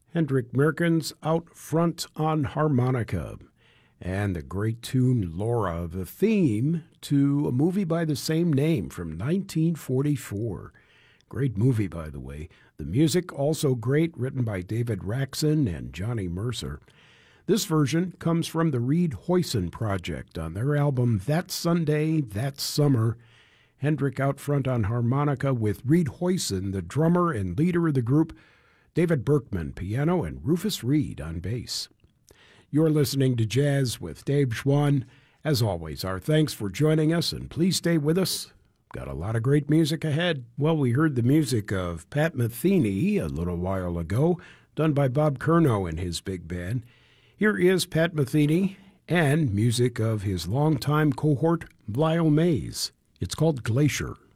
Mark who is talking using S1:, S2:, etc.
S1: Hendrik Merkens out front on harmonica, and the great tune Laura, the theme to a movie by the same name from 1944. Great movie, by the way. The music also great, written by David Raxon and Johnny Mercer. This version comes from the Reed Hoyson Project on their album That Sunday, That Summer. Hendrik out front on harmonica with Reed Hoyson, the drummer and leader of the group, David Berkman, piano, and Rufus Reed on bass. You're listening to Jazz with Dave Schwann. As always, our thanks for joining us, and please stay with us. Got a lot of great music ahead. Well, we heard the music of Pat Metheny a little while ago, done by Bob Curnow and his big band. Here is Pat Metheny and music of his longtime cohort, Lyle Mays. It's called Glacier.